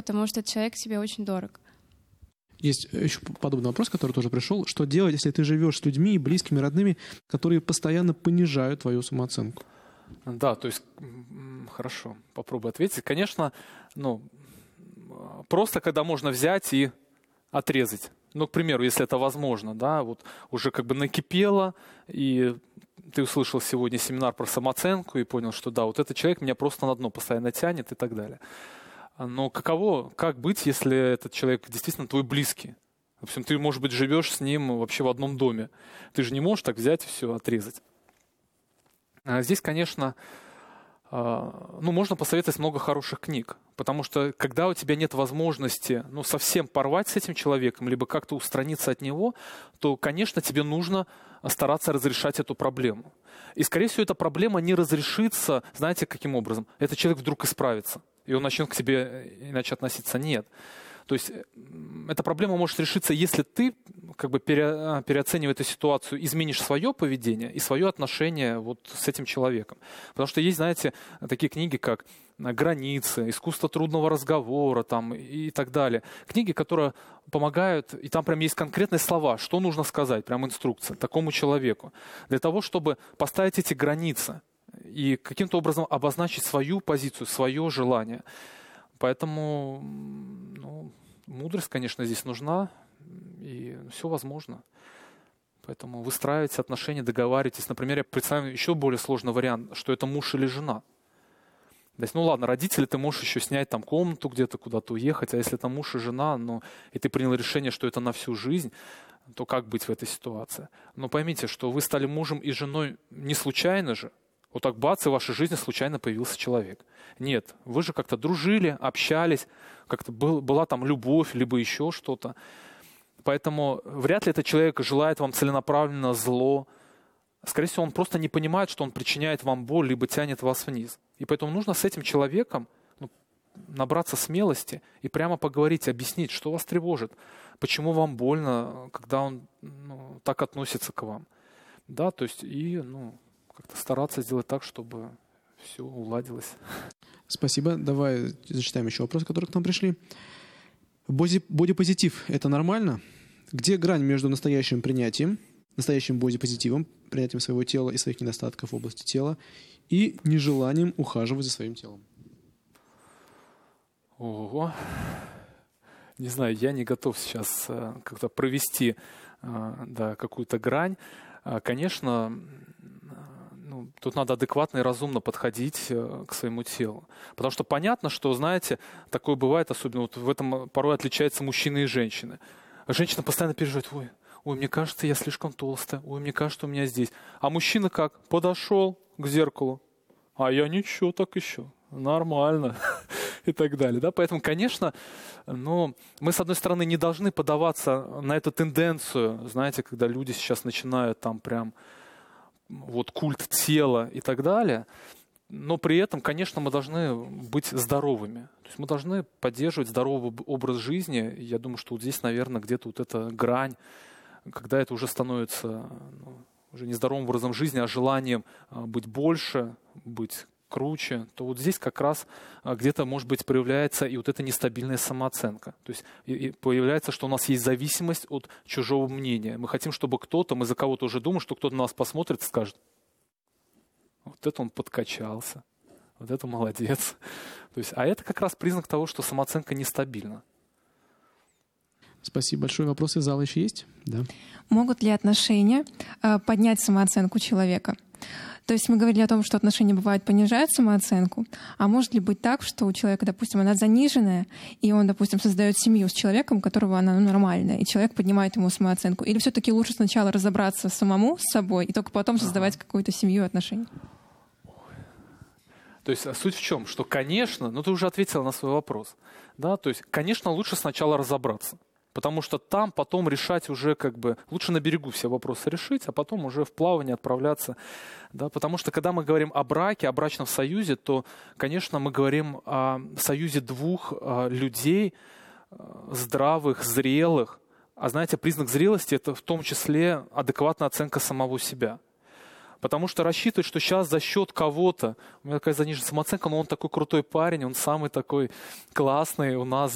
потому что человек тебе очень дорог. Есть еще подобный вопрос, который тоже пришел. Что делать, если ты живешь с людьми, близкими, родными, которые постоянно понижают твою самооценку? Да, то есть, хорошо, попробую ответить. Конечно, просто когда можно взять и отрезать. К примеру, если это возможно, да, вот уже как бы накипело, и ты услышал сегодня семинар про самооценку и понял, что да, вот этот человек меня просто на дно постоянно тянет и так далее. Но как быть, если этот человек действительно твой близкий? В общем, ты, может быть, живешь с ним вообще в одном доме. Ты же не можешь так взять и все отрезать. Здесь, конечно, можно посоветовать много хороших книг, потому что когда у тебя нет возможности совсем порвать с этим человеком, либо как-то устраниться от него, то, конечно, тебе нужно стараться разрешать эту проблему. И, скорее всего, эта проблема не разрешится, знаете, каким образом? Этот человек вдруг исправится, и он начнет к тебе иначе относиться. Нет. То есть эта проблема может решиться, если ты, как бы переоценивая эту ситуацию, изменишь свое поведение и свое отношение вот с этим человеком. Потому что есть, знаете, такие книги, как «Границы», «Искусство трудного разговора» там, и так далее. Книги, которые помогают, и там прям есть конкретные слова, что нужно сказать, прям инструкция такому человеку. Для того, чтобы поставить эти границы и каким-то образом обозначить свою позицию, свое желание. Поэтому мудрость, конечно, здесь нужна, и все возможно. Поэтому выстраивайте отношения, договаривайтесь. Например, я представляю еще более сложный вариант, что это муж или жена. То есть, ладно, родители, ты можешь еще снять там комнату где-то, куда-то уехать, а если это муж и жена, и ты принял решение, что это на всю жизнь, то как быть в этой ситуации? Но поймите, что вы стали мужем и женой не случайно же. Вот так бац, и в вашей жизни случайно появился человек. Нет, вы же как-то дружили, общались, как-то была там любовь, либо еще что-то. Поэтому вряд ли этот человек желает вам целенаправленно зло. Скорее всего, он просто не понимает, что он причиняет вам боль, либо тянет вас вниз. И поэтому нужно с этим человеком набраться смелости и прямо поговорить, объяснить, что вас тревожит, почему вам больно, когда он так относится к вам. Да, то есть как-то стараться сделать так, чтобы все уладилось. Спасибо. Давай зачитаем еще вопросы, которые к нам пришли. Бодипозитив – это нормально? Где грань между настоящим принятием, настоящим бодипозитивом, принятием своего тела и своих недостатков в области тела, и нежеланием ухаживать за своим телом? Ого. Не знаю, я не готов сейчас как-то провести какую-то грань. Конечно, тут надо адекватно и разумно подходить к своему телу. Потому что понятно, что, знаете, такое бывает, особенно вот в этом порой отличаются мужчины и женщины. Женщина постоянно переживает: ой, мне кажется, я слишком толстая, ой, мне кажется, у меня здесь. А мужчина как? Подошел к зеркалу, а я ничего, так еще, нормально. И так далее. Да? Поэтому, конечно, мы, с одной стороны, не должны поддаваться на эту тенденцию, знаете, когда люди сейчас начинают там прям культ тела и так далее, но при этом, конечно, мы должны быть здоровыми. То есть мы должны поддерживать здоровый образ жизни. Я думаю, что вот здесь, наверное, где-то вот эта грань, когда это уже становится уже не здоровым образом жизни, а желанием быть больше, быть круче, то вот здесь как раз где-то, может быть, проявляется и вот эта нестабильная самооценка. То есть и появляется, что у нас есть зависимость от чужого мнения. Мы хотим, чтобы мы за кого-то уже думаем, что кто-то на нас посмотрит и скажет: вот это он подкачался, вот это молодец. То есть, а это как раз признак того, что самооценка нестабильна. Спасибо большое. Вопросы из зала еще есть? Да. Могут ли отношения поднять самооценку человека? То есть мы говорили о том, что отношения бывают понижают самооценку, а может ли быть так, что у человека, допустим, она заниженная, и он, допустим, создает семью с человеком, у которого она нормальная, и человек поднимает ему самооценку? Или все-таки лучше сначала разобраться самому с собой и только потом создавать какую-то семью и отношения? То есть суть в чем? Что, конечно, ты уже ответила на свой вопрос, да, то есть, конечно, лучше сначала разобраться. Потому что там потом решать уже лучше на берегу все вопросы решить, а потом уже в плавание отправляться. Да? Потому что когда мы говорим о браке, о брачном союзе, то, конечно, мы говорим о союзе двух людей, здравых, зрелых. А знаете, признак зрелости – это в том числе адекватная оценка самого себя. Потому что рассчитывать, что сейчас за счет кого-то, у меня такая заниженная самооценка, но он такой крутой парень, он самый такой классный у нас